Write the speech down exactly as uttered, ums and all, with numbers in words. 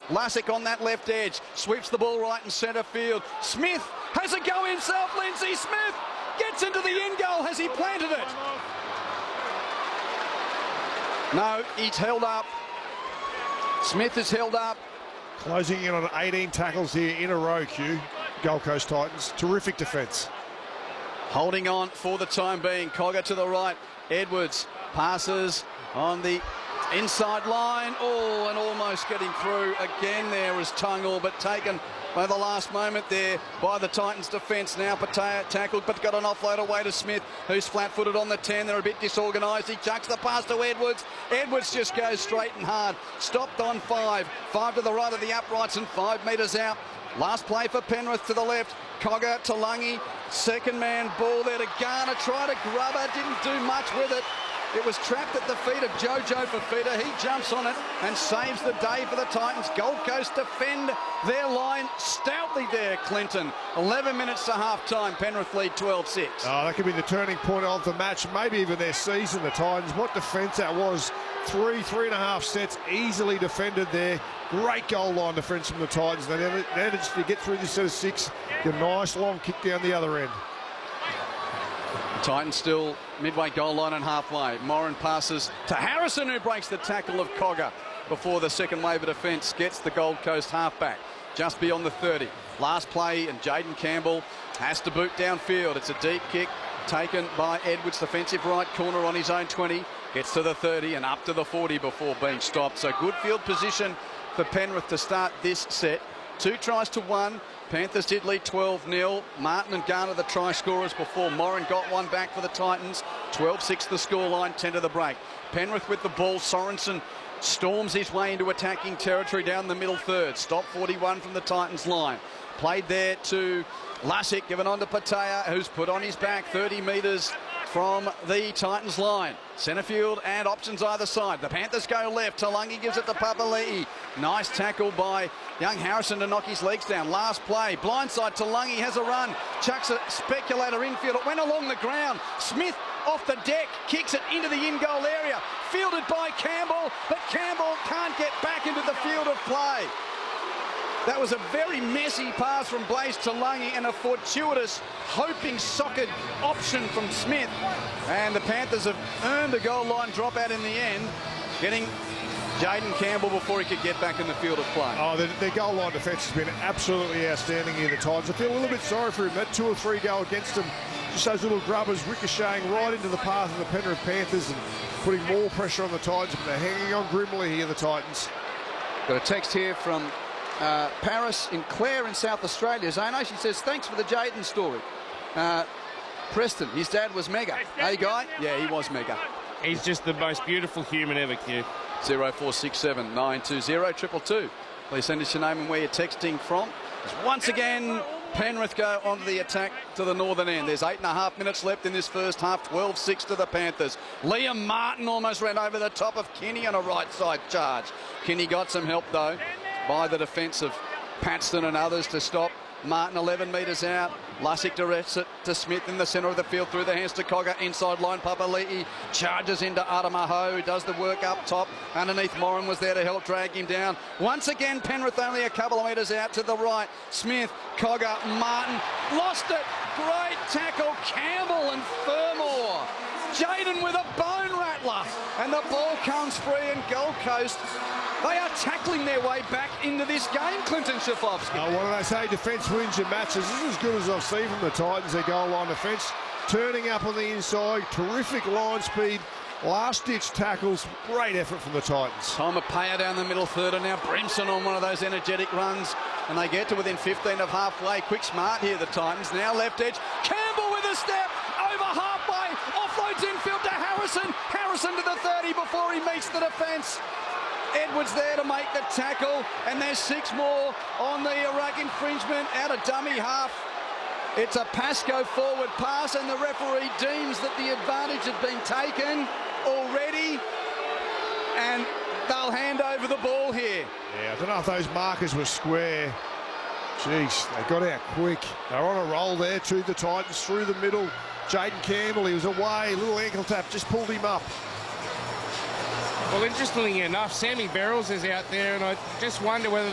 Lassick on that left edge, sweeps the ball right in centre field. Smith has a go himself. Lindsay Smith gets into the end goal. Has he planted it? No, he's held up. Smith is held up. Closing in on eighteen tackles here in a row, Q. Gold Coast Titans. Terrific defence. Holding on for the time being. Cogger to the right. Edwards passes on the inside line. Oh, and almost getting through again there was Tungle, but taken by the last moment there by the Titans defence. Now Patea tackled, but got an offload away to Smith, who's flat-footed on the ten. They're a bit disorganised. He chucks the pass to Edwards. Edwards just goes straight and hard. Stopped on five. Five to the right of the uprights and five metres out. Last play for Penrith to the left. Cogger to Lungy. Second man ball there to Garner. Try to grub her. Didn't do much with it. It was trapped at the feet of Jojo Fifita. He jumps on it and saves the day for the Titans. Gold Coast defend their line stoutly there, Clinton. eleven minutes to half-time. Penrith lead twelve six. Oh, that could be the turning point of the match, maybe even their season, the Titans. What defence that was. Three, three and a half sets easily defended there. Great goal line defence from the Titans. They managed to get through this set of six. Get a nice long kick down the other end. Titans still midway goal line and halfway. Moran passes to Harrison, who breaks the tackle of Cogger before the second wave of defence gets the Gold Coast halfback just beyond the thirty. Last play, and Jaden Campbell has to boot downfield. It's a deep kick taken by Edwards, defensive right corner on his own twenty. Gets to the thirty and up to the forty before being stopped. So good field position for Penrith to start this set. Two tries to one. Panthers did lead twelve nil. Martin and Garner the try scorers before Moran got one back for the Titans. twelve six the scoreline, ten to the break. Penrith with the ball. Sorensen storms his way into attacking territory down the middle third. Stop forty-one from the Titans line. Played there to Lassick, given on to Patea, who's put on his back thirty metres from the Titans line. Centre field and options either side. The Panthers go left. Talangi gives it to Papali'i. Nice tackle by young Harrison to knock his legs down. Last play. Blindside. Talangi has a run. Chucks a speculator infield. It went along the ground. Smith off the deck. Kicks it into the in-goal area. Fielded by Campbell. But Campbell can't get back into the field of play. That was a very messy pass from Blaze Talangi and a fortuitous hoping socket option from Smith. And the Panthers have earned a goal line dropout in the end, getting Jaden Campbell before he could get back in the field of play. Oh, their, their goal line defence has been absolutely outstanding here, the Titans. I feel a little bit sorry for him. That two or three go against them. Just those little grubbers ricocheting right into the path of the Penrith Panthers and putting more pressure on the Titans. But they're hanging on grimly here, the Titans. Got a text here from Uh, Paris in Clare in South Australia. Zano, she says, thanks for the Jaden story. Uh, Preston, his dad was mega. Hey, Guy? Yeah, he was mega. He's just the most beautiful human ever, Q. zero four six seven nine two zero two two two. Please send us your name and where you're texting from. As once again, Penrith go onto the attack to the northern end. There's eight and a half minutes left in this first half. twelve six to the Panthers. Liam Martin almost ran over the top of Kinney on a right side charge. Kinney got some help, though, by the defence of Paxton and others to stop Martin eleven metres out. Lussick directs it to Smith in the centre of the field through the hands to Cogger. Inside line, Papali'i charges into Adamaho, who does the work up top. Underneath, Moran was there to help drag him down. Once again, Penrith only a couple of metres out to the right. Smith, Cogger, Martin, lost it. Great tackle, Campbell and Fermor. Jaden with a bone rattler. And the ball comes free, and Gold Coast, they are tackling their way back into this game, Clinton Schifovski. Oh, what do they say? Defence wins your matches. This is as good as I've seen from the Titans, their goal line defence. Turning up on the inside, terrific line speed, last-ditch tackles, great effort from the Titans. Tomapaya down the middle third, and now Brimson on one of those energetic runs, and they get to within fifteen of halfway. Quick smart here, the Titans. Now left edge. Campbell with a step, over halfway, offloads infield to Harrison. Harrison to the thirty before he meets the defence. Edwards there to make the tackle, and there's six more on the Iraq infringement out of dummy half. It's a Pascoe forward pass, and the referee deems that the advantage had been taken already, and they'll hand over the ball here. Yeah, I don't know if those markers were square. Jeez, they got out quick. They're on a roll there to the Titans through the middle. Jaden Campbell, he was away, little ankle tap, just pulled him up. Well, interestingly enough, Sammy Verrills is out there, and I just wonder whether